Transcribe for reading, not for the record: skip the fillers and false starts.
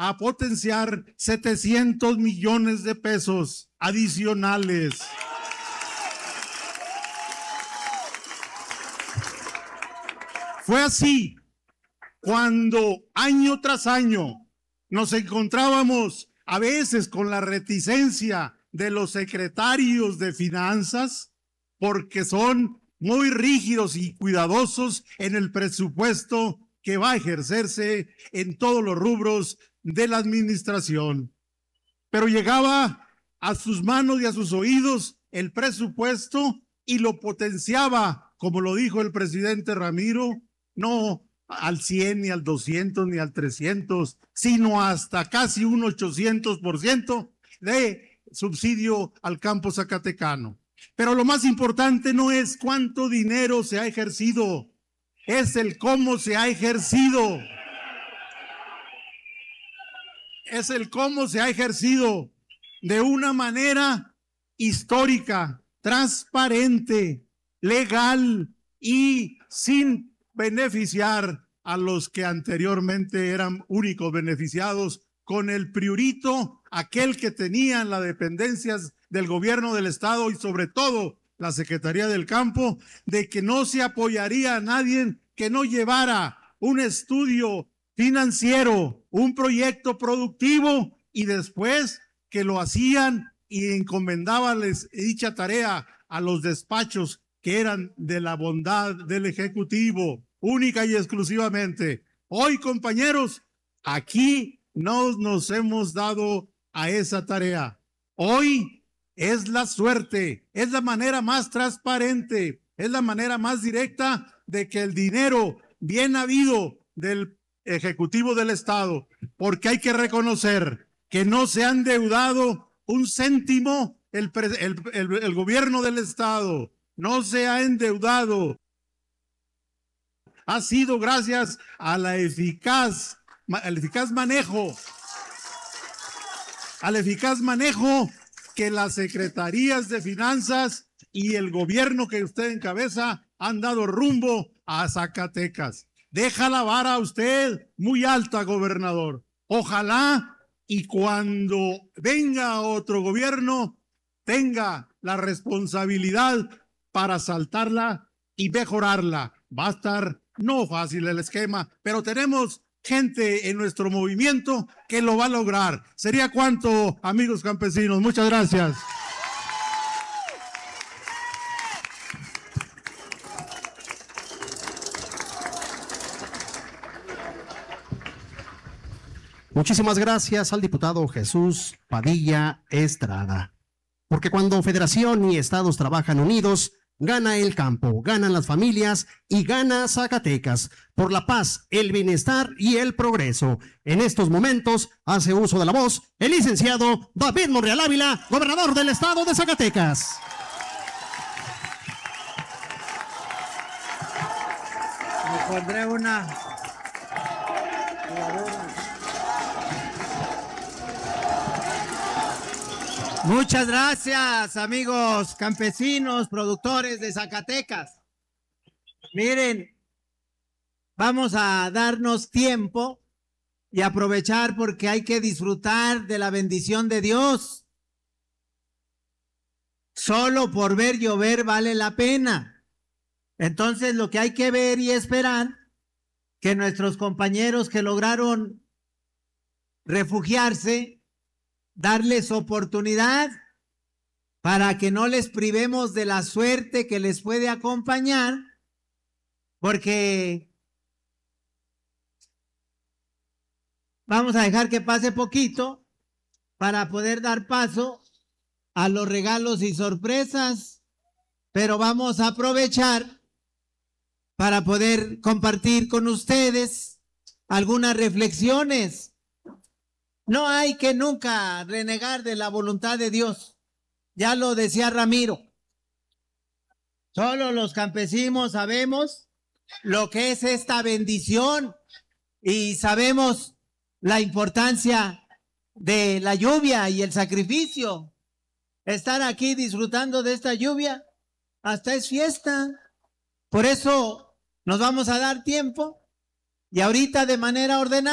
a potenciar 700 millones de pesos adicionales. Fue así cuando año tras año nos encontrábamos a veces con la reticencia de los secretarios de finanzas, porque son muy rígidos y cuidadosos en el presupuesto que va a ejercerse en todos los rubros de la administración. Pero llegaba a sus manos y a sus oídos el presupuesto y lo potenciaba, como lo dijo el presidente Ramiro, no al 100, ni al 200, ni al 300, sino hasta casi un 800% de subsidio al campo zacatecano. Pero lo más importante no es cuánto dinero se ha ejercido, es el cómo se ha ejercido. Es el cómo se ha ejercido de una manera histórica, transparente, legal y sin beneficiar a los que anteriormente eran únicos beneficiados con el priorito, aquel que tenían las dependencias del gobierno del estado y sobre todo la Secretaría del Campo, de que no se apoyaría a nadie que no llevara un estudio financiero, un proyecto productivo y después que lo hacían y encomendaban dicha tarea a los despachos que eran de la bondad del Ejecutivo, única y exclusivamente. Hoy, compañeros, aquí no nos hemos dado a esa tarea. Hoy es la suerte, es la manera más transparente, es la manera más directa de que el dinero bien habido del Ejecutivo del Estado, porque hay que reconocer que no se ha endeudado un céntimo el gobierno del Estado, no se ha endeudado. Ha sido gracias al eficaz manejo que las secretarías de finanzas y el gobierno que usted encabeza han dado rumbo a Zacatecas. Deja la vara usted muy alta, gobernador. Ojalá y cuando venga otro gobierno tenga la responsabilidad para saltarla y mejorarla. Va a estar no fácil el esquema, pero tenemos gente en nuestro movimiento que lo va a lograr. ¿Sería cuánto, amigos campesinos? Muchas gracias. Muchísimas gracias al diputado Jesús Padilla Estrada. Porque cuando Federación y Estados trabajan unidos, gana el campo, ganan las familias y gana Zacatecas. Por la paz, el bienestar y el progreso. En estos momentos hace uso de la voz el licenciado David Monreal Ávila, gobernador del estado de Zacatecas. Me pondré una... Muchas gracias, amigos campesinos, productores de Zacatecas. Miren, vamos a darnos tiempo y aprovechar porque hay que disfrutar de la bendición de Dios. Solo por ver llover vale la pena. Entonces, lo que hay que ver y esperar que nuestros compañeros que lograron refugiarse, darles oportunidad para que no les privemos de la suerte que les puede acompañar, porque vamos a dejar que pase poquito para poder dar paso a los regalos y sorpresas, pero vamos a aprovechar para poder compartir con ustedes algunas reflexiones. No hay que nunca renegar de la voluntad de Dios. Ya lo decía Ramiro. Solo los campesinos sabemos lo que es esta bendición y sabemos la importancia de la lluvia y el sacrificio. Estar aquí disfrutando de esta lluvia hasta es fiesta. Por eso nos vamos a dar tiempo y ahorita de manera ordenada